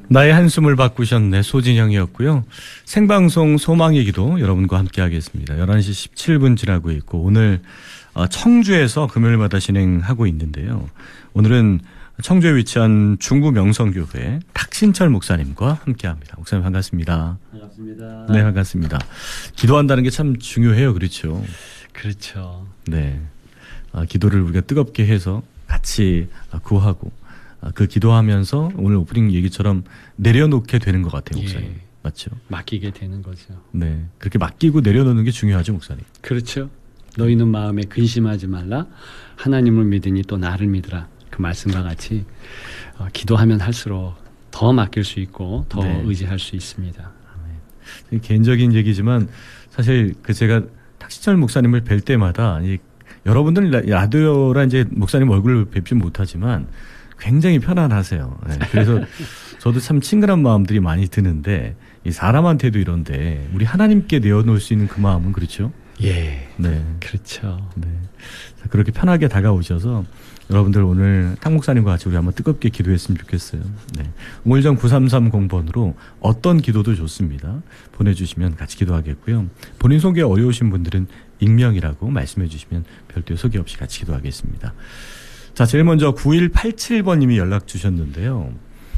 나의 한숨을 바꾸셨네 소진영이었고요. 생방송 소망의 기도 여러분과 함께 하겠습니다. 11시 17분 지나고 있고 오늘 청주에서 금요일마다 진행하고 있는데요. 오늘은 청주에 위치한 중부 명성교회 탁신철 목사님과 함께합니다. 목사님 반갑습니다. 반갑습니다. 네, 반갑습니다. 기도한다는 게 참 중요해요. 그렇죠? 그렇죠. 네, 기도를 우리가 뜨겁게 해서 같이 구하고 그 기도하면서 오늘 오프닝 얘기처럼 내려놓게 되는 것 같아요, 목사님. 예, 맞죠? 맡기게 되는 거죠. 네, 그렇게 맡기고 내려놓는 게 중요하죠, 목사님. 그렇죠. 너희는 마음에 근심하지 말라. 하나님을 믿으니 또 나를 믿으라. 그 말씀과 같이 기도하면 할수록 더 맡길 수 있고 더 네. 의지할 수 있습니다. 개인적인 얘기지만 사실 제가 탁시철 목사님을 뵐 때마다 여러분들은 라디오라 이제 목사님 얼굴을 뵙지 못하지만 굉장히 편안하세요. 네, 그래서 저도 참 친근한 마음들이 많이 드는데 이 사람한테도 이런데 우리 하나님께 내어놓을 수 있는 그 마음은 그렇죠? 예, 네, 그렇죠. 네, 그렇게 편하게 다가오셔서 여러분들 오늘 탁 목사님과 같이 우리 한번 뜨겁게 기도했으면 좋겠어요. 네, 우물정 9330번으로 어떤 기도도 좋습니다. 보내주시면 같이 기도하겠고요. 본인 소개 어려우신 분들은 익명이라고 말씀해 주시면 별도의 소개 없이 같이 기도하겠습니다. 자, 제일 먼저 9187번님이 연락 주셨는데요.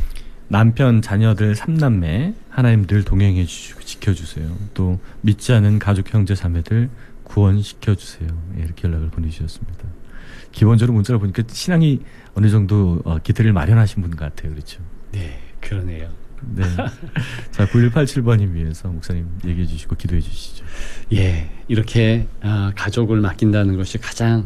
남편, 자녀들 3남매 하나님 늘 동행해 주시고 지켜주세요. 또 믿지 않은 가족, 형제, 자매들 구원시켜주세요. 이렇게 연락을 보내주셨습니다. 기본적으로 문자를 보니까 신앙이 어느 정도 기틀을 마련하신 분 같아요. 그렇죠? 네, 그러네요. 네. 자, 9187번님 위해서 목사님 얘기해 주시고 기도해 주시죠. 예, 이렇게 가족을 맡긴다는 것이 가장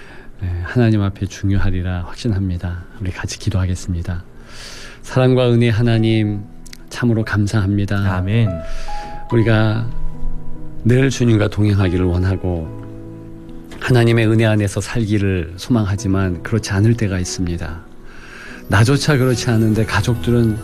하나님 앞에 중요하리라 확신합니다. 우리 같이 기도하겠습니다. 사랑과 은혜 하나님 참으로 감사합니다. 아멘. 우리가 늘 주님과 동행하기를 원하고 하나님의 은혜 안에서 살기를 소망하지만 그렇지 않을 때가 있습니다. 나조차 그렇지 않은데 가족들은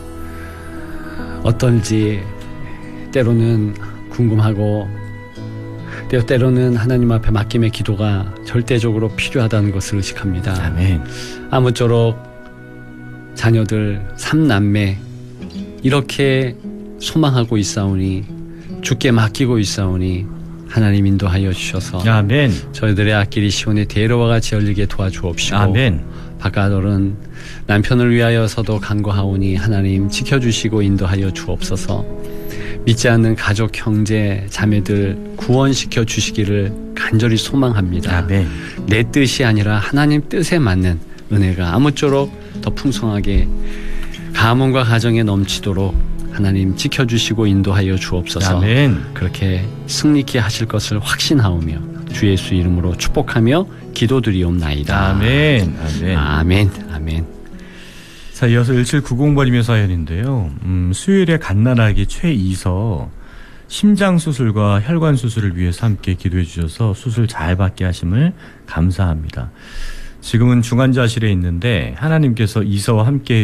어떨지 때로는 궁금하고 때로는 하나님 앞에 맡김의 기도가 절대적으로 필요하다는 것을 의식합니다. 아멘. 아무쪼록 자녀들 3남매 이렇게 소망하고 있사오니 주께 맡기고 있사오니 하나님 인도하여 주셔서 아멘. 저희들의 앞길이 시온의 대로와 같이 열리게 도와주옵시고 아멘. 바깥으로는 남편을 위하여서도 간구하오니 하나님 지켜주시고 인도하여 주옵소서. 믿지 않는 가족, 형제, 자매들 구원시켜 주시기를 간절히 소망합니다. 아멘. 내 뜻이 아니라 하나님 뜻에 맞는 은혜가 아무쪼록 더 풍성하게 가문과 가정에 넘치도록 하나님 지켜주시고 인도하여 주옵소서. 아멘. 그렇게 승리케 하실 것을 확신하오며 주 예수 이름으로 축복하며 기도드리옵나이다. 아멘. 아멘. 아멘. 아멘. 자, 이어서 1790번님의 사연인데요. 수요일에 갓난아기 최이서 심장수술과 혈관수술을 위해서 함께 기도해 주셔서 수술 잘 받게 하심을 감사합니다. 지금은 중환자실에 있는데 하나님께서 이서와 함께